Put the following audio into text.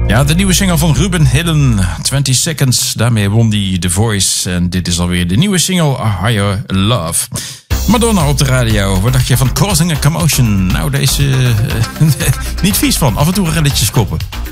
Ja, de nieuwe single van Ruben Hillen, 20 Seconds. Daarmee won hij The Voice. En dit is alweer de nieuwe single, A Higher Love. Madonna op de radio. Wat dacht je van Causing a Commotion? Nou, deze niet vies van. Af en toe relletjes koppen.